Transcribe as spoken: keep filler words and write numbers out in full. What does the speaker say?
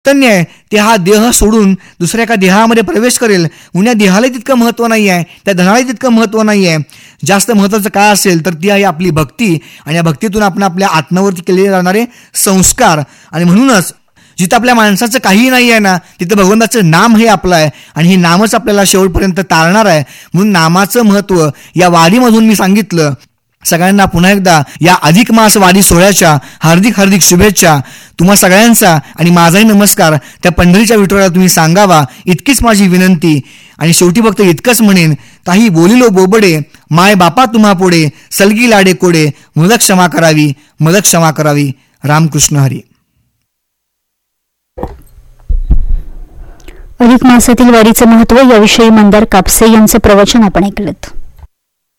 चैतन्य आहे ते हा देह सोडून दुसऱ्या एका देहामध्ये प्रवेश करेल. उन्या देहालाही तितकं महत्त्व नाही आहे, त्या धनालाही तितकं महत्त्व नाही आहे. जास्त महत्त्वाचं काय असेल तर ती आहे आपली भक्ती, आणि या भक्तीतून आपण आपल्या आत्म्यावरती केले जाणारे संस्कार. आणि म्हणूनच जिथं आपल्या माणसाचं काहीही नाही आहे ना, तिथं भगवंताचं नाम हे आपलं आहे, आणि हे नामच आपल्याला शेवटपर्यंत तारणार आहे. म्हणून नामाचं महत्त्व या वारीमधून मी सांगितलं. सगळ्यांना पुन्हा एकदा या अधिक मास वारी सोहळ्याच्या हार्दिक हार्दिक शुभेच्छा. तुम्हा सगळ्यांचा आणि माझाही नमस्कार त्या पंढरीच्या विठोराला तुम्ही सांगावा, इतकीच माझी विनंती. आणि शेवटी फक्त इतकंच म्हणेन, काही बोलिलो बोबडे, माय बापा तुम्हा पुढे, सलगी लाडे कोडे, मदत क्षमा करावी, मदत क्षमा करावी. रामकृष्ण हरी. अधिक मासातील वारीचे महत्व याविषयी मंदार कापसे यांचे प्रवचन आपण ऐकलं.